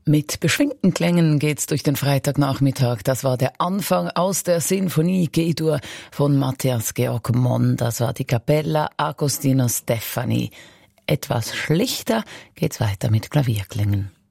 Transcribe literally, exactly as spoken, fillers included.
Mit beschwingten Klängen geht's durch den Freitagnachmittag. Das war der Anfang aus der Sinfonie G-Dur von Matthias Georg Monn. Das war die Cappella Agostino Steffani. Etwas schlichter geht's weiter mit Klavierklängen.